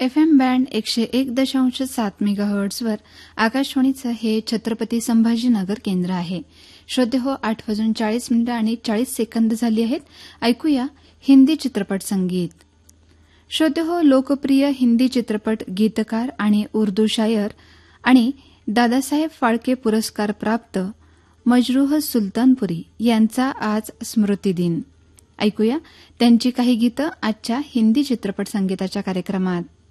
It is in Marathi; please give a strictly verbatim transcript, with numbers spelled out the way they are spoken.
एफ एम बँड एकशे एक दशांश सात मेगाहर्ट्झवर आकाशवाणीचं हे छत्रपती संभाजीनगर केंद्र आहे. श्रोते हो, आठ वाजून चाळीस मिनिटं आणि चाळीस सेकंद झाली आहेत. ऐकूया हिंदी चित्रपट संगीत. श्रोते हो, लोकप्रिय हिंदी चित्रपट गीतकार आणि उर्दू शायर आणि दादासाहेब फाळके पुरस्कार प्राप्त मजरूह सुलतानपुरी यांचा आज स्मृतिदिन. ऐकूया त्यांची काही गीतं आजच्या हिंदी चित्रपट संगीताच्या कार्यक्रमात.